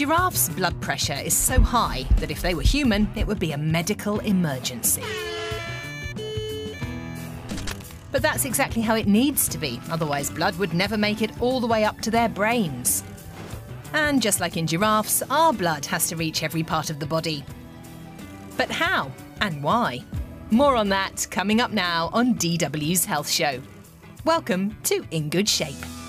Giraffes' blood pressure is so high that if they were human, it would be a medical emergency. But that's exactly how it needs to be, otherwise blood would never make it all the way up to their brains. And just like in giraffes, our blood has to reach every part of the body. But how and why? More on that coming up now on DW's Health Show. Welcome to In Good Shape.